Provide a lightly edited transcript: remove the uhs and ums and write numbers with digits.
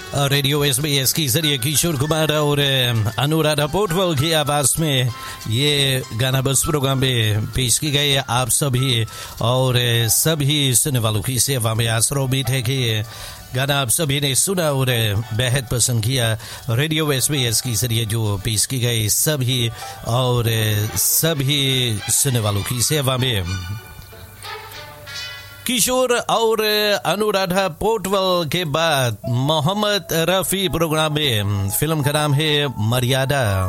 Radio SBS के जरिए किशोर कुमार और अनुराधा पोटवल की आवाज में ये गाना बस प्रोग्राम में पेश की गई। आप सभी और सभी सुनने वालों की सेवा में आसरा उम्मीद है कि गाना आप सभी ने सुना और बेहद पसंद किया। रेडियो SBS के जरिए जो पेश की गई सभी और सभी सुनने वालों की सेवा में किशोर और अनुराधा पोटवल के बाद मोहम्मद रफी प्रोग्राम में फिल्म का नाम है मर्यादा।